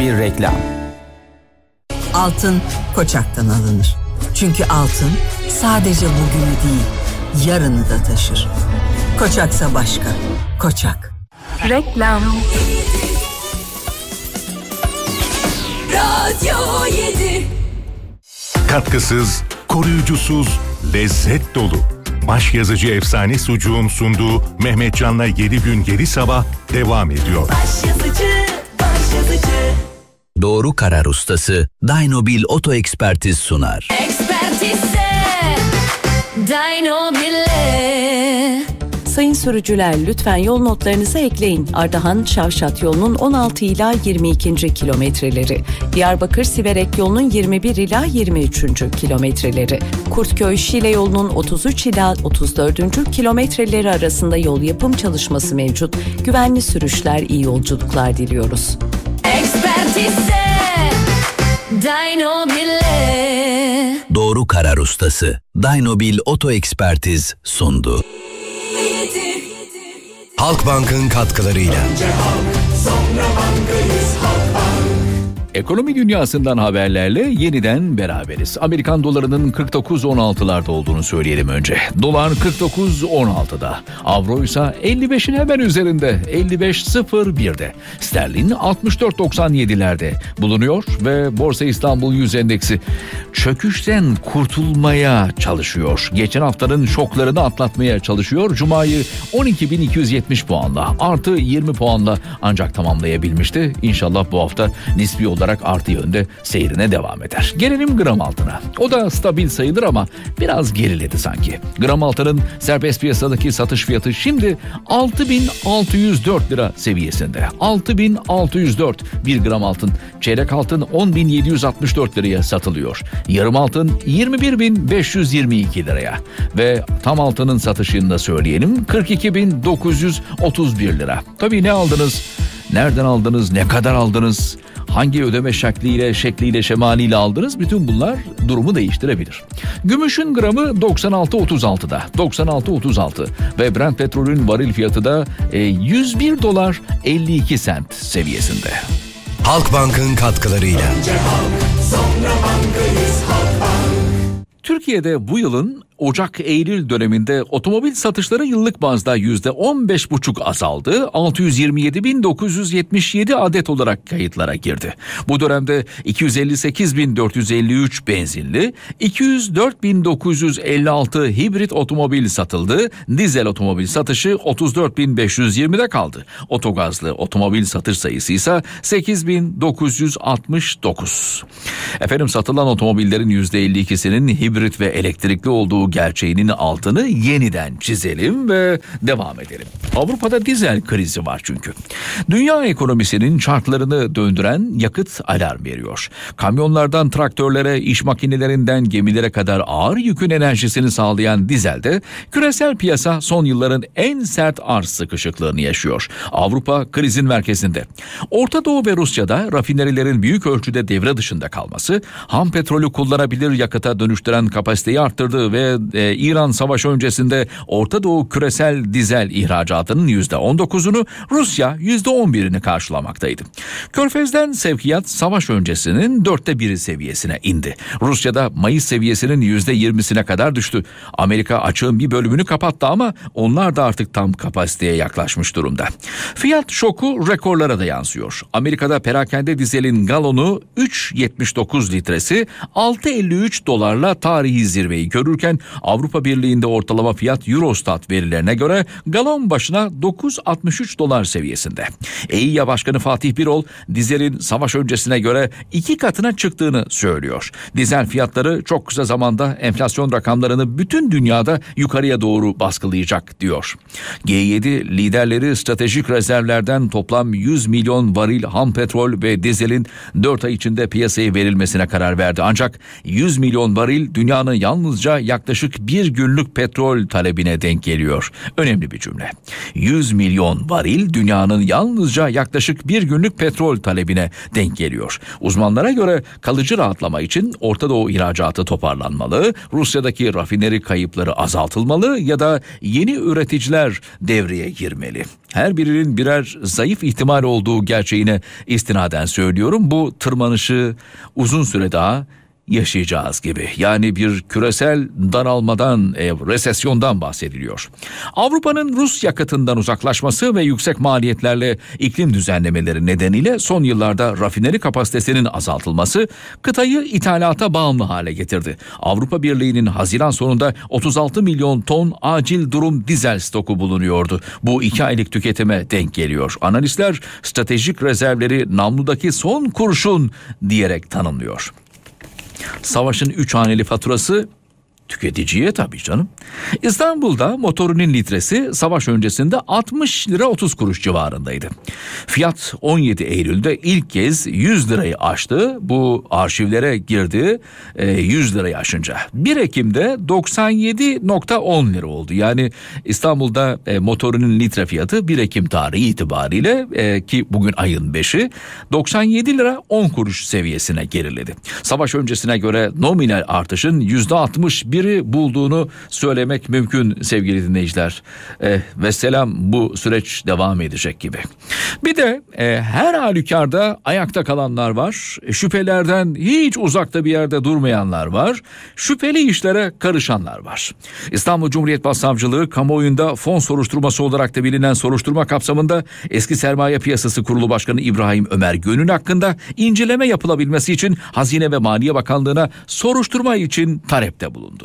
bir reklam. Altın Koçak'tan alınır. Çünkü altın sadece bugünü değil, yarını da taşır. Koçaksa başka. Koçak. Reklam. Radyo 7. Katkısız, koruyucusuz, lezzet dolu. Başyazıcı efsane sucuğun sunduğu Mehmetcan'la 7 gün 7 sabah devam ediyor. Başyazıcı. Doğru karar ustası Dynobil Oto Ekspertiz sunar. Ekspertise Dynobil'e. Sayın sürücüler, lütfen yol notlarınızı ekleyin. Ardahan-Şavşat yolunun 16 ila 22. kilometreleri, Diyarbakır-Siverek yolunun 21 ila 23. kilometreleri, Kurtköy-Şile yolunun 33 ila 34. kilometreleri arasında yol yapım çalışması mevcut. Güvenli sürüşler, iyi yolculuklar diliyoruz. Ekspertise Dynobil'e. Doğru karar ustası Dynobil Oto Ekspertiz sundu. Halkbank'ın katkılarıyla. Ekonomi dünyasından haberlerle yeniden beraberiz. Amerikan dolarının 49.16'larda olduğunu söyleyelim önce. Dolar 49.16'da. Avro ise 55'in hemen üzerinde. 55.01'de. Sterlin 64.97'lerde bulunuyor ve Borsa İstanbul 100 endeksi çöküşten kurtulmaya çalışıyor. Geçen haftanın şoklarını atlatmaya çalışıyor. Cuma'yı 12.270 puanla artı 20 puanla ancak tamamlayabilmişti. İnşallah bu hafta nispi olarak artı yönde seyrine devam eder. Gelelim gram altına. O da stabil sayılır ama biraz geriledi sanki. Gram altının serbest piyasadaki satış fiyatı şimdi 6.604 lira seviyesinde. 6.604 bir gram altın. Çeyrek altın 10.764 liraya satılıyor. Yarım altın 21.522 liraya. Ve tam altının satışını da söyleyelim 42.931 lira. Tabii ne aldınız? Nereden aldınız? Ne kadar aldınız? Hangi ödeme şekliyle, şemaliyle aldınız? Bütün bunlar durumu değiştirebilir. Gümüşün gramı 96.36'da. 96.36 ve Brent petrolün varil fiyatı da 101 dolar 52 sent seviyesinde. Halkbank'ın katkılarıyla. Türkiye'de bu yılın Ocak-Eylül döneminde otomobil satışları yıllık bazda %15,5 azaldı. 627.977 adet olarak kayıtlara girdi. Bu dönemde 258.453 benzinli, 204.956 hibrit otomobil satıldı. Dizel otomobil satışı 34.520'de kaldı. Otogazlı otomobil satış sayısı ise 8.969. Efendim, satılan otomobillerin %52'sinin hibrit ve elektrikli olduğu gerçeğinin altını yeniden çizelim ve devam edelim. Avrupa'da dizel krizi var çünkü. Dünya ekonomisinin çarklarını döndüren yakıt alarm veriyor. Kamyonlardan traktörlere, iş makinelerinden gemilere kadar ağır yükün enerjisini sağlayan dizelde küresel piyasa son yılların en sert arz sıkışıklığını yaşıyor. Avrupa krizin merkezinde. Orta Doğu ve Rusya'da rafinerilerin büyük ölçüde devre dışında kalması, ham petrolü kullanabilir yakıta dönüştüren kapasiteyi arttırdı ve İran savaş öncesinde Orta Doğu küresel dizel ihracatının %19'unu, Rusya %11'ini karşılamaktaydı. Körfez'den sevkiyat savaş öncesinin 1/4 seviyesine indi. Rusya'da Mayıs seviyesinin %20'sine kadar düştü. Amerika açığın bir bölümünü kapattı ama onlar da artık tam kapasiteye yaklaşmış durumda. Fiyat şoku rekorlara da yansıyor. Amerika'da perakende dizelin galonu 3.79 litresi 6.53 dolarla tarihi zirveyi görürken Avrupa Birliği'nde ortalama fiyat Eurostat verilerine göre galon başına 9.63 dolar seviyesinde. EİA Başkanı Fatih Birol, dizelin savaş öncesine göre 2 katına çıktığını söylüyor. Dizel fiyatları çok kısa zamanda enflasyon rakamlarını bütün dünyada yukarıya doğru baskılayacak diyor. G7 liderleri stratejik rezervlerden toplam 100 milyon varil ham petrol ve dizelin 4 ay içinde piyasaya verilmesine karar verdi. Ancak 100 milyon varil dünyanın yalnızca yaklaşık yaklaşık bir günlük petrol talebine denk geliyor. Önemli bir cümle. 100 milyon varil dünyanın yalnızca yaklaşık bir günlük petrol talebine denk geliyor. Uzmanlara göre kalıcı rahatlama için Orta Doğu ihracatı toparlanmalı, Rusya'daki rafineri kayıpları azaltılmalı ya da yeni üreticiler devreye girmeli. Her birinin birer zayıf ihtimal olduğu gerçeğine istinaden söylüyorum. Bu tırmanışı uzun süre daha yaşayacağız gibi. Yani bir küresel daralmadan, resesyondan bahsediliyor. Avrupa'nın Rus yakıtından uzaklaşması ve yüksek maliyetlerle iklim düzenlemeleri nedeniyle son yıllarda rafineri kapasitesinin azaltılması kıtayı ithalata bağımlı hale getirdi. Avrupa Birliği'nin Haziran sonunda 36 milyon ton acil durum dizel stoku bulunuyordu. Bu 2 aylık tüketime denk geliyor. Analistler stratejik rezervleri namludaki son kurşun diyerek tanımlıyor. Savaşın 3 haneli faturası tüketiciye tabii canım. İstanbul'da motorinin litresi savaş öncesinde 60 lira 30 kuruş civarındaydı. Fiyat 17 Eylül'de ilk kez 100 lirayı aştı. Bu arşivlere girdi 100 lirayı aşınca. 1 Ekim'de 97.10 lira oldu. Yani İstanbul'da motorinin litre fiyatı 1 Ekim tarihi itibariyle ki bugün ayın 5'i 97 lira 10 kuruş seviyesine geriledi. Savaş öncesine göre nominal artışın %61 bulduğunu söylemek mümkün sevgili dinleyiciler. Vesselam bu süreç devam edecek gibi. Bir de her halükarda ayakta kalanlar var. Şüphelerden hiç uzakta bir yerde durmayanlar var. Şüpheli işlere karışanlar var. İstanbul Cumhuriyet Başsavcılığı kamuoyunda fon soruşturması olarak da bilinen soruşturma kapsamında eski Sermaye Piyasası Kurulu Başkanı İbrahim Ömer Gönül hakkında inceleme yapılabilmesi için Hazine ve Maliye Bakanlığı'na soruşturma için talepte bulundu.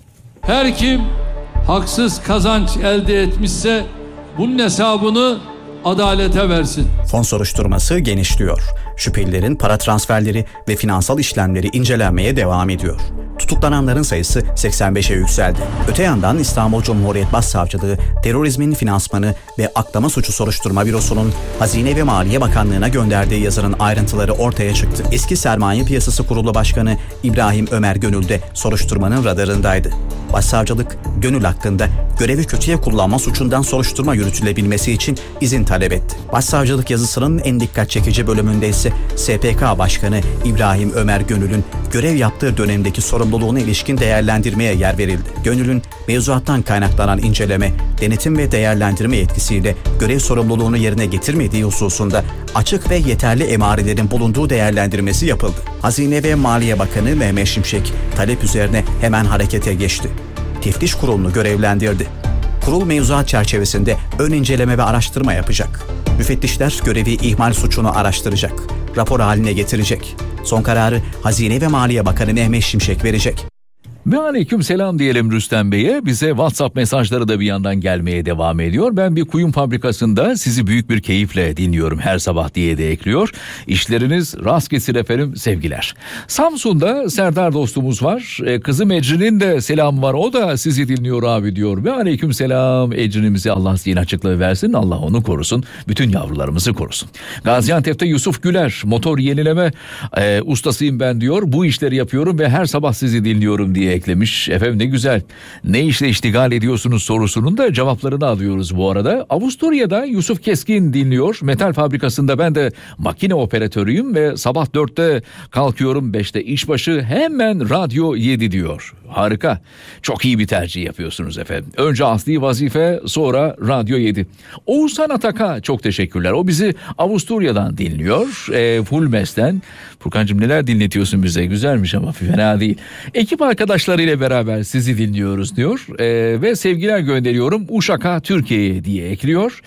Her kim haksız kazanç elde etmişse bunun hesabını adalete versin. Fon soruşturması genişliyor. Şüphelilerin para transferleri ve finansal işlemleri incelenmeye devam ediyor. Tutuklananların sayısı 85'e yükseldi. Öte yandan İstanbul Cumhuriyet Başsavcılığı Terörizmin Finansmanı ve Aklama Suçu Soruşturma Bürosu'nun Hazine ve Maliye Bakanlığı'na gönderdiği yazının ayrıntıları ortaya çıktı. Eski Sermaye Piyasası Kurulu Başkanı İbrahim Ömer Gönül de soruşturmanın radarındaydı. Başsavcılık, Gönül hakkında görevi kötüye kullanma suçundan soruşturma yürütülebilmesi için izin talep etti. Başsavcılık yazısının en dikkat çekici bölümünde ise SPK Başkanı İbrahim Ömer Gönül'ün görev yaptığı dönemdeki sorumluluğuna ilişkin değerlendirmeye yer verildi. Gönül'ün mevzuattan kaynaklanan inceleme, denetim ve değerlendirme yetkisiyle görev sorumluluğunu yerine getirmediği hususunda açık ve yeterli emarelerin bulunduğu değerlendirmesi yapıldı. Hazine ve Maliye Bakanı Mehmet Şimşek talep üzerine hemen harekete geçti. Teftiş Kurulu'nu görevlendirdi. Kurul mevzuat çerçevesinde ön inceleme ve araştırma yapacak. Müfettişler görevi ihmal suçunu araştıracak. Rapor haline getirecek. Son kararı Hazine ve Maliye Bakanı Mehmet Şimşek verecek. Ve aleyküm selam diyelim Rüstem Bey'e. Bize WhatsApp mesajları da bir yandan gelmeye devam ediyor. Ben bir kuyum fabrikasında sizi büyük bir keyifle dinliyorum her sabah diye de ekliyor. İşleriniz rast gitsin efendim, sevgiler. Samsun'da Serdar dostumuz var. Kızım Ecrin'in de selamı var. O da sizi dinliyor abi diyor. Ve aleyküm selam Ecrin'imize Allah zihin açıklığı versin. Allah onu korusun. Bütün yavrularımızı korusun. Gaziantep'te Yusuf Güler, motor yenileme ustasıyım ben diyor. Bu işleri yapıyorum ve her sabah sizi dinliyorum diye eklemiş. Efendim ne güzel. Ne işle iştigal ediyorsunuz sorusunun da cevaplarını alıyoruz bu arada. Avusturya'da Yusuf Keskin dinliyor. Metal fabrikasında ben de makine operatörüyüm ve sabah 4'te kalkıyorum, 5'te işbaşı, hemen Radyo 7 diyor. Harika. Çok iyi bir tercih yapıyorsunuz efendim. Önce asli vazife, sonra Radyo 7. Oğuzhan Atak'a çok teşekkürler. O bizi Avusturya'dan dinliyor. Fulmes'ten. Furkancığım neler dinletiyorsun bize? Güzelmiş ama fena değil. Ekip arkadaşlarıyla beraber sizi dinliyoruz diyor. Ve sevgiler gönderiyorum Uşak'a, Türkiye'ye diye ekliyor.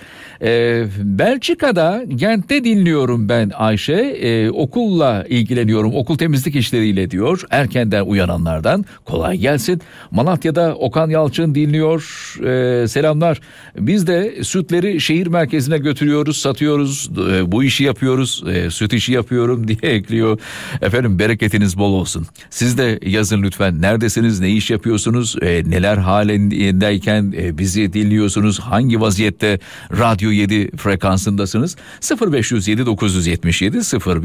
Belçika'da Gent'te dinliyorum ben Ayşe. Okulla ilgileniyorum. Okul temizlik işleriyle diyor. Erkenden uyananlardan kolay gelsin. Malatya'da Okan Yalçın dinliyor. Selamlar. Biz de sütleri şehir merkezine götürüyoruz, satıyoruz. Bu işi yapıyoruz. Süt işi yapıyorum diye ekliyor. Efendim bereketiniz bol olsun. Siz de yazın lütfen. Neredesiniz? neredesiniz, ne iş yapıyorsunuz, neler halindeyken bizi dinliyorsunuz, hangi vaziyette Radyo 7 frekansındasınız? 0507 977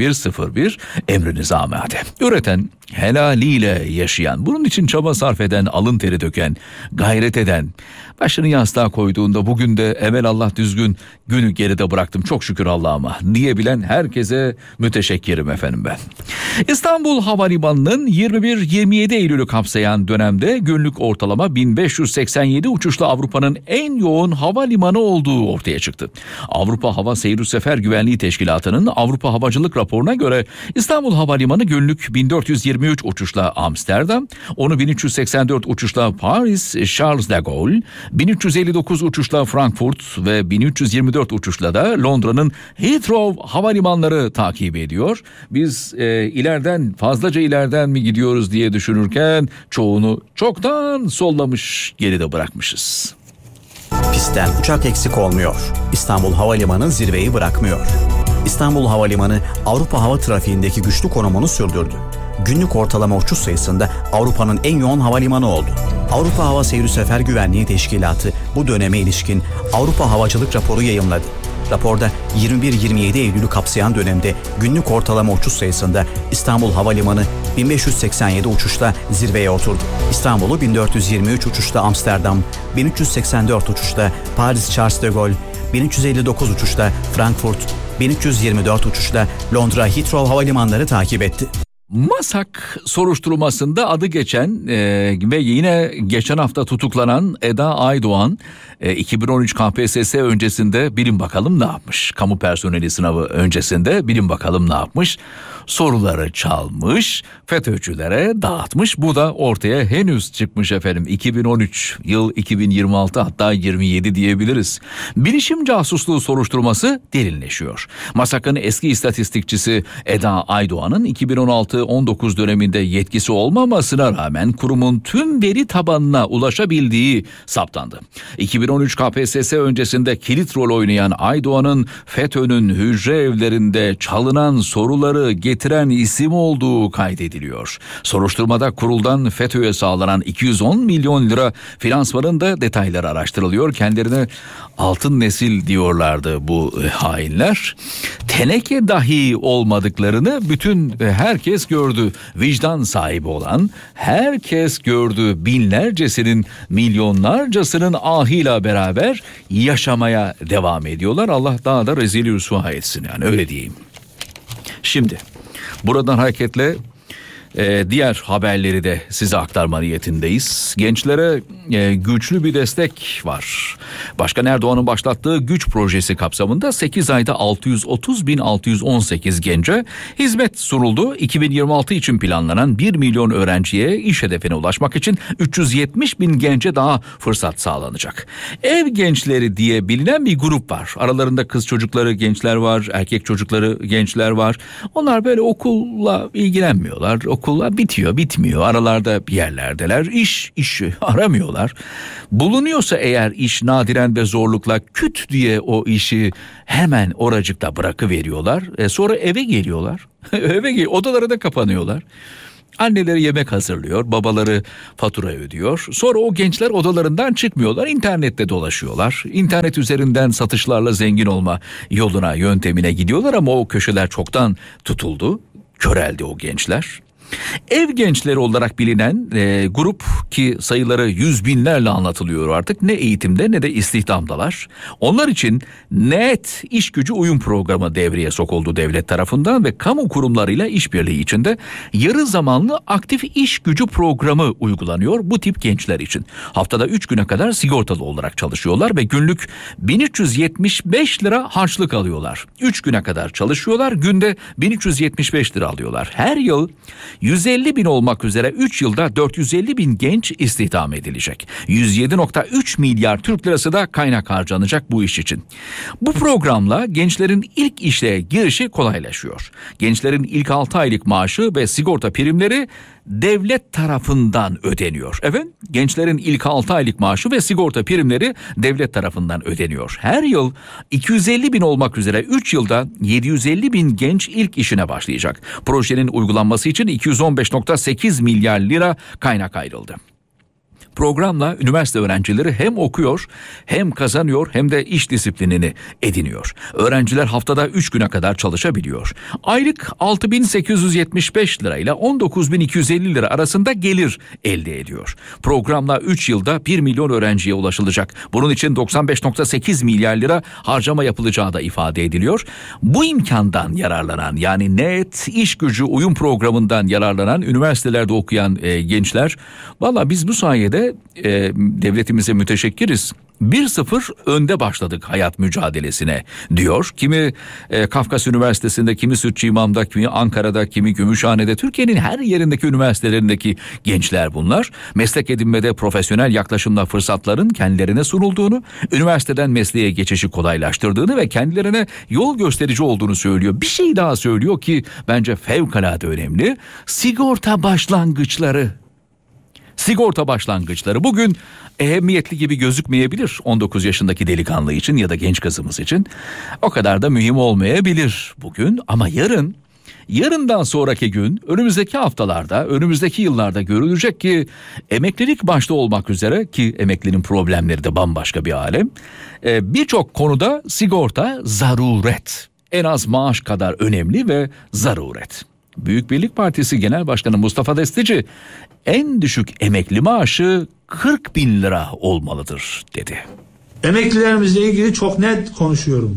0101 emrinize amade. Üreten, helaliyle yaşayan, bunun için çaba sarf eden, alın teri döken, gayret eden, başını yastığa koyduğunda bugün de evelallah düzgün günü geride bıraktım çok şükür Allah'ıma diyebilen herkese müteşekkirim efendim ben. İstanbul Havalimanı'nın 21-27 Eylül'ü kapsayan dönemde günlük ortalama 1587 uçuşla Avrupa'nın en yoğun havalimanı olduğu ortaya çıktı. Avrupa Hava Seyir Sefer Güvenliği Teşkilatı'nın Avrupa Havacılık raporuna göre İstanbul Havalimanı günlük 1423 uçuşla Amsterdam, onu 1384 uçuşla Paris Charles de Gaulle, 1359 uçuşla Frankfurt ve 1324 uçuşla da Londra'nın Heathrow havalimanları takip ediyor. Biz fazlaca ileriden mi gidiyoruz diye düşünürken çoğunu çoktan sollamış, geride bırakmışız. Pistten uçak eksik olmuyor. İstanbul Havalimanı zirveyi bırakmıyor. İstanbul Havalimanı Avrupa hava trafiğindeki güçlü konumunu sürdürdü. Günlük ortalama uçuş sayısında Avrupa'nın en yoğun havalimanı oldu. Avrupa Hava Seyir Sefer Güvenliği Teşkilatı bu döneme ilişkin Avrupa Havacılık raporu yayımladı. Raporda 21-27 Eylül'ü kapsayan dönemde günlük ortalama uçuş sayısında İstanbul Havalimanı 1587 uçuşla zirveye oturdu. İstanbul'u 1423 uçuşla Amsterdam, 1384 uçuşla Paris Charles de Gaulle, 1359 uçuşla Frankfurt, 1324 uçuşla Londra Heathrow havalimanları takip etti. MASAK soruşturmasında adı geçen ve yine geçen hafta tutuklanan Eda Aydoğan 2013 KPSS öncesinde bilin bakalım ne yapmış? Kamu personeli sınavı öncesinde bilin bakalım ne yapmış? Soruları çalmış, FETÖ'cülere dağıtmış. Bu da ortaya henüz çıkmış efendim. 2013, yıl 2026 hatta 27 diyebiliriz. Bilişim casusluğu soruşturması derinleşiyor. MASAK'ın eski istatistikçisi Eda Aydoğan'ın 2016-19 döneminde yetkisi olmamasına rağmen kurumun tüm veri tabanına ulaşabildiği saptandı. 2013 KPSS öncesinde kilit rol oynayan Aydoğan'ın FETÖ'nün hücre evlerinde çalınan soruları getiren isim olduğu kaydediliyor. Soruşturmada kuruldan FETÖ'ye sağlanan 210 milyon lira finansmanın da detayları araştırılıyor. Kendilerine altın nesil diyorlardı bu hainler. Teneke dahi olmadıklarını bütün herkes gördü. Vicdan sahibi olan herkes gördü. Binlercesinin, milyonlarcasının ahıyla beraber yaşamaya devam ediyorlar. Allah daha da rezil rüsva etsin, yani öyle diyeyim. Şimdi buradan hareketle diğer haberleri de size aktarma niyetindeyiz. Gençlere güçlü bir destek var. Başkan Erdoğan'ın başlattığı güç projesi kapsamında 8 ayda 630.618 gence hizmet sunuldu. 2026 için planlanan 1 milyon öğrenciye iş hedefine ulaşmak için 370.000 gence daha fırsat sağlanacak. Ev gençleri diye bilinen bir grup var. Aralarında kız çocukları gençler var, erkek çocukları gençler var. Onlar böyle okulla ilgilenmiyorlar. Okulla bitmiyor. Aralarda bir yerlerdeler. İş aramıyorlar. Bulunuyorsa eğer iş nadiren ve zorlukla küt diye o işi hemen oracıkta bırakıveriyorlar. Sonra eve geliyorlar. Odalara da kapanıyorlar. Anneleri yemek hazırlıyor, babaları fatura ödüyor. Sonra o gençler odalarından çıkmıyorlar, internette dolaşıyorlar. İnternet üzerinden satışlarla zengin olma yöntemine gidiyorlar ama o köşeler çoktan tutuldu. Köreldi o gençler. Ev gençleri olarak bilinen grup ki sayıları yüz binlerle anlatılıyor artık, ne eğitimde ne de istihdamdalar. Onlar için net iş gücü uyum programı devreye sokuldu devlet tarafından ve kamu kurumlarıyla işbirliği içinde yarı zamanlı aktif iş gücü programı uygulanıyor bu tip gençler için. Haftada 3 güne kadar sigortalı olarak çalışıyorlar ve günlük 1375 lira harçlık alıyorlar. 3 güne kadar çalışıyorlar, günde 1375 lira alıyorlar. Her yıl 150 bin olmak üzere 3 yılda 450 bin genç istihdam edilecek. 107.3 milyar Türk lirası da kaynak harcanacak bu iş için. Bu programla gençlerin ilk işe girişi kolaylaşıyor. Gençlerin ilk 6 aylık maaşı ve sigorta primleri devlet tarafından ödeniyor. Evet, gençlerin ilk 6 aylık maaşı ve sigorta primleri devlet tarafından ödeniyor. Her yıl 250 bin olmak üzere 3 yılda 750 bin genç ilk işine başlayacak. Projenin uygulanması için 215.8 milyar lira kaynak ayrıldı. Programla üniversite öğrencileri hem okuyor, hem kazanıyor, hem de iş disiplinini ediniyor. Öğrenciler haftada 3 güne kadar çalışabiliyor. Aylık 6.875 lira ile 19.250 lira arasında gelir elde ediyor. Programla 3 yılda 1 milyon öğrenciye ulaşılacak. Bunun için 95.8 milyar lira harcama yapılacağı da ifade ediliyor. Bu imkandan yararlanan, yani net iş gücü uyum programından yararlanan üniversitelerde okuyan gençler, valla biz bu sayede devletimize müteşekkiriz. 1-0 önde başladık hayat mücadelesine diyor. Kimi Kafkas Üniversitesi'nde, kimi Sütçü İmam'da, kimi Ankara'da, kimi Gümüşhane'de, Türkiye'nin her yerindeki üniversitelerindeki gençler bunlar. Meslek edinmede profesyonel yaklaşımla fırsatların kendilerine sunulduğunu, üniversiteden mesleğe geçişi kolaylaştırdığını ve kendilerine yol gösterici olduğunu söylüyor. Bir şey daha söylüyor ki bence fevkalade önemli. Sigorta başlangıçları. Sigorta başlangıçları bugün ehemmiyetli gibi gözükmeyebilir 19 yaşındaki delikanlı için ya da genç kızımız için. O kadar da mühim olmayabilir bugün, ama yarından sonraki gün, önümüzdeki haftalarda, önümüzdeki yıllarda görülecek ki emeklilik başta olmak üzere, ki emeklinin problemleri de bambaşka bir alem, birçok konuda sigorta zaruret. En az maaş kadar önemli ve zaruret. Büyük Birlik Partisi Genel Başkanı Mustafa Destici, en düşük emekli maaşı 40 bin lira olmalıdır dedi. Emeklilerimizle ilgili çok net konuşuyorum.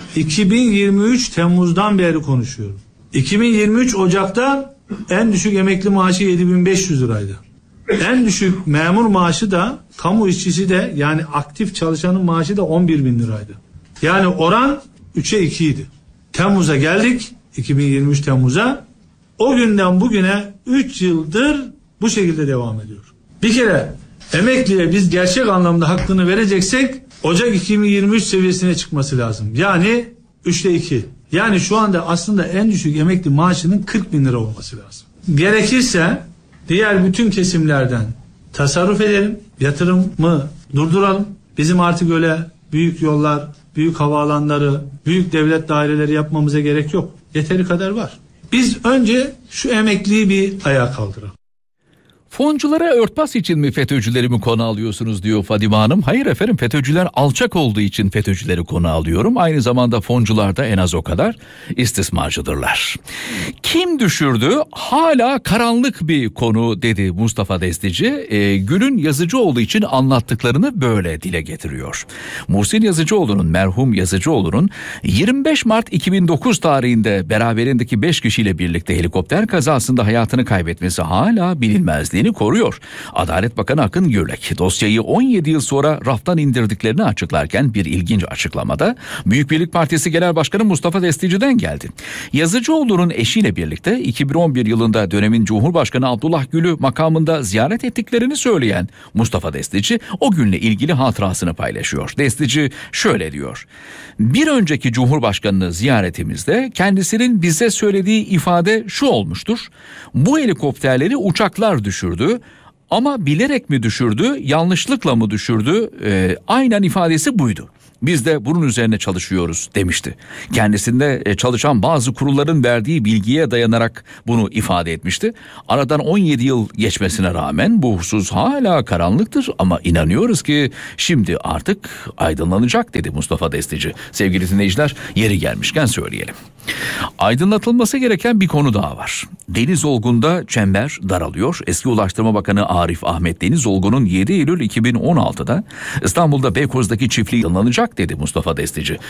2023 Temmuz'dan beri konuşuyorum. 2023 Ocak'ta en düşük emekli maaşı 7.500 liraydı. En düşük memur maaşı da, kamu işçisi de, yani aktif çalışanın maaşı da 11.000 liraydı. Yani oran 3'e 2 idi. Temmuz'a geldik, 2023 Temmuz'a. O günden bugüne 3 yıldır bu şekilde devam ediyor. Bir kere emekliye biz gerçek anlamda hakkını vereceksek Ocak 2023 seviyesine çıkması lazım. Yani 3'te 2. Yani şu anda aslında en düşük emekli maaşının 40 bin lira olması lazım. Gerekirse diğer bütün kesimlerden tasarruf edelim, yatırımı durduralım. Bizim artık öyle büyük yollar, büyük havaalanları, büyük devlet daireleri yapmamıza gerek yok. Yeteri kadar var. Biz önce şu emekliyi bir ayağa kaldıralım. Fonculara örtbas için mi FETÖ'cüleri mi konu alıyorsunuz diyor Fadime Hanım. Hayır efendim, FETÖ'cüler alçak olduğu için FETÖ'cüleri konu alıyorum. Aynı zamanda foncular da en az o kadar istismarcıdırlar. Kim düşürdü? Hala karanlık bir konu dedi Mustafa Destici. Gül'ün Yazıcıoğlu için anlattıklarını böyle dile getiriyor. Muhsin Yazıcıoğlu'nun, merhum Yazıcıoğlu'nun 25 Mart 2009 tarihinde beraberindeki 5 kişiyle birlikte helikopter kazasında hayatını kaybetmesi hala bilinmezliğini koruyor. Adalet Bakanı Akın Gürlek dosyayı 17 yıl sonra raftan indirdiklerini açıklarken bir ilginç açıklamada Büyük Birlik Partisi Genel Başkanı Mustafa Destici'den geldi. Yazıcıoğlu'nun eşiyle birlikte 2011 yılında dönemin Cumhurbaşkanı Abdullah Gül'ü makamında ziyaret ettiklerini söyleyen Mustafa Destici o günle ilgili hatırasını paylaşıyor. Destici şöyle diyor: bir önceki Cumhurbaşkanı'nı ziyaretimizde kendisinin bize söylediği ifade şu olmuştur: bu helikopterleri uçaklar düşürdü. Ama bilerek mi düşürdü, yanlışlıkla mı düşürdü? Aynen ifadesi buydu. Biz de bunun üzerine çalışıyoruz demişti. Kendisinde çalışan bazı kurulların verdiği bilgiye dayanarak bunu ifade etmişti. Aradan 17 yıl geçmesine rağmen bu husus hala karanlıktır ama inanıyoruz ki şimdi artık aydınlanacak dedi Mustafa Destici. Sevgili dinleyiciler, yeri gelmişken söyleyelim. Aydınlatılması gereken bir konu daha var. Deniz Olgun'da çember daralıyor. Eski Ulaştırma Bakanı Arif Ahmet Deniz Olgun'un 7 Eylül 2016'da İstanbul'da Beykoz'daki çiftliği aydınlanacak dedi Mustafa Destici.